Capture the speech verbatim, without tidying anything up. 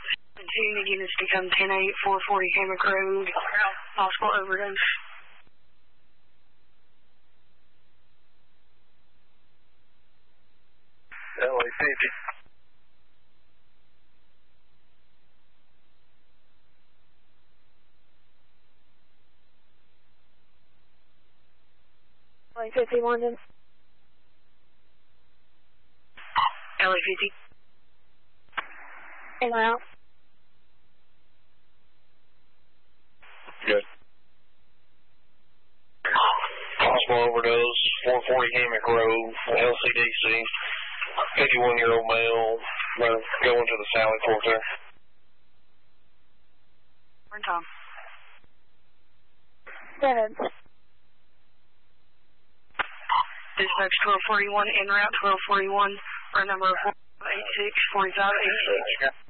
seventeen, units become ten eight, four forty Hammock Road, possible overdose. L A fifty. L A fifty, London. L A fifty. In and out. Good. Possible overdose, four forty Hammock Road, L C D C, fifty-one-year-old male, uh, going to the Sally Port there. Morning, Tom. Go ahead. Dispatch twelve forty-one, en route twelve forty-one, for a number of four eight six, forty-five eighty-six.